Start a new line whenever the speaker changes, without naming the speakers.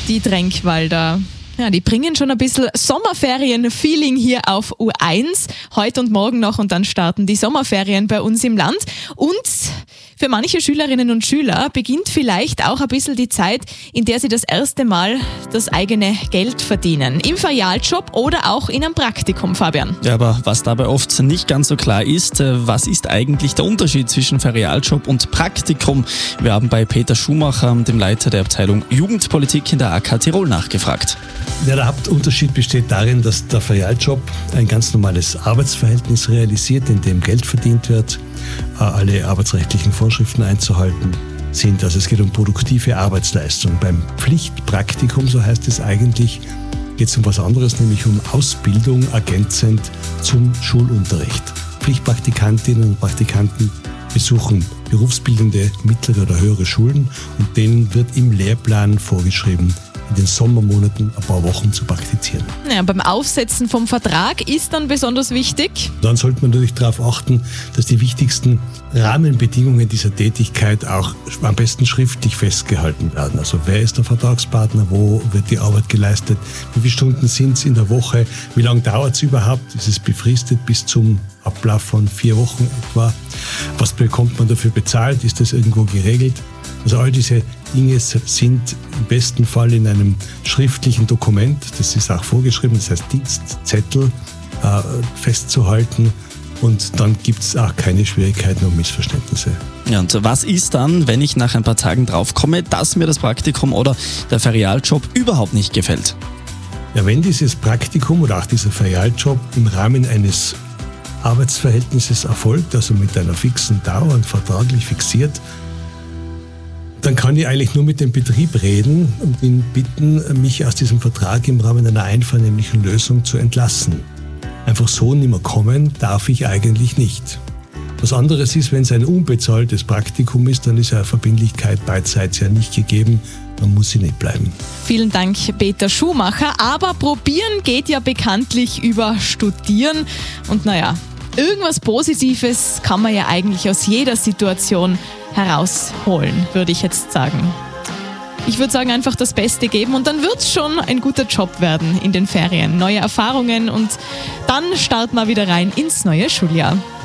Die Tränkwalder. Ja, die bringen schon ein bisschen Sommerferien-Feeling hier auf U1. Heute und morgen noch und dann starten die Sommerferien bei uns im Land. Und für manche Schülerinnen und Schüler beginnt vielleicht auch ein bisschen die Zeit, in der sie das erste Mal das eigene Geld verdienen. Im Ferialjob oder auch in einem Praktikum, Fabian.
Ja, aber was dabei oft nicht ganz so klar ist, was ist eigentlich der Unterschied zwischen Ferialjob und Praktikum? Wir haben bei Peter Schumacher, dem Leiter der Abteilung Jugendpolitik in der AK Tirol, nachgefragt.
Ja, der Hauptunterschied besteht darin, dass der Ferialjob ein ganz normales Arbeitsverhältnis realisiert, in dem Geld verdient wird, alle arbeitsrechtlichen Vorschriften einzuhalten sind. Also es geht um produktive Arbeitsleistung. Beim Pflichtpraktikum, so heißt es eigentlich, geht es um was anderes, nämlich um Ausbildung ergänzend zum Schulunterricht. Pflichtpraktikantinnen und Praktikanten besuchen berufsbildende mittlere oder höhere Schulen und denen wird im Lehrplan vorgeschrieben, in den Sommermonaten ein paar Wochen zu praktizieren.
Ja, beim Aufsetzen vom Vertrag ist dann besonders wichtig.
Dann sollte man natürlich darauf achten, dass die wichtigsten Rahmenbedingungen dieser Tätigkeit auch am besten schriftlich festgehalten werden. Also wer ist der Vertragspartner, wo wird die Arbeit geleistet, wie viele Stunden sind es in der Woche, wie lange dauert es überhaupt, ist es befristet bis zum Ablauf von 4 Wochen etwa, was bekommt man dafür bezahlt, ist das irgendwo geregelt. Also all diese Dinge sind im besten Fall in einem schriftlichen Dokument, das ist auch vorgeschrieben, das heißt Dienstzettel, festzuhalten und dann gibt es auch keine Schwierigkeiten und Missverständnisse.
Ja, und was ist dann, wenn ich nach ein paar Tagen draufkomme, dass mir das Praktikum oder der Ferialjob überhaupt nicht gefällt?
Ja, wenn dieses Praktikum oder auch dieser Ferialjob im Rahmen eines Arbeitsverhältnisses erfolgt, also mit einer fixen Dauer und vertraglich fixiert, dann kann ich eigentlich nur mit dem Betrieb reden und ihn bitten, mich aus diesem Vertrag im Rahmen einer einvernehmlichen Lösung zu entlassen. Einfach so nicht mehr kommen darf ich eigentlich nicht. Was anderes ist, wenn es ein unbezahltes Praktikum ist, dann ist eine Verbindlichkeit beidseits ja nicht gegeben, dann muss sie nicht bleiben.
Vielen Dank, Peter Schumacher. Aber probieren geht ja bekanntlich über Studieren. Und naja, irgendwas Positives kann man ja eigentlich aus jeder Situation herausholen, würde ich jetzt sagen. Ich würde sagen, einfach das Beste geben und dann wird es schon ein guter Job werden in den Ferien. Neue Erfahrungen und dann starten wir wieder rein ins neue Schuljahr.